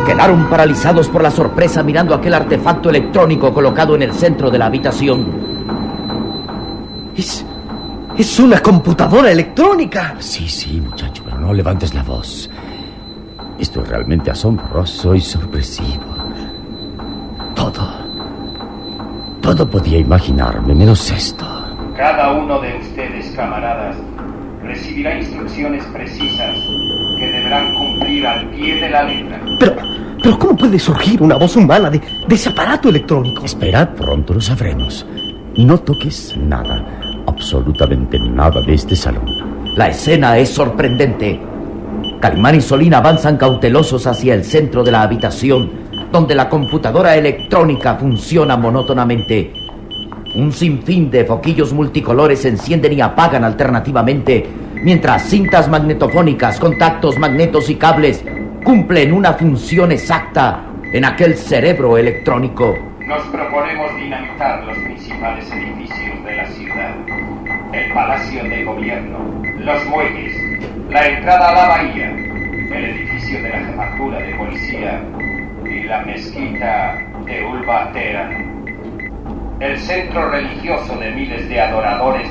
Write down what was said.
quedaron paralizados por la sorpresa mirando aquel artefacto electrónico colocado en el centro de la habitación. Es una computadora electrónica. Sí, muchacho, pero no levantes la voz. Esto es realmente asombroso y sorpresivo. Todo podía imaginarme, menos esto. Cada uno de ustedes, camaradas, recibirá instrucciones precisas que deberán cumplir al pie de la letra. Pero ¿cómo puede surgir una voz humana de ese aparato electrónico? Espera, pronto lo sabremos. No toques nada, absolutamente nada de este salón. La escena es sorprendente. Calimán y Solín avanzan cautelosos hacia el centro de la habitación, donde la computadora electrónica funciona monótonamente. Un sinfín de foquillos multicolores se encienden y apagan alternativamente, mientras cintas magnetofónicas, contactos, magnetos y cables cumplen una función exacta en aquel cerebro electrónico. Nos proponemos dinamitar los principales edificios de la ciudad: el Palacio de Gobierno, los muelles, la entrada a la bahía, el edificio de la Jefatura de Policía y la mezquita de Ulba Teherán. El centro religioso de miles de adoradores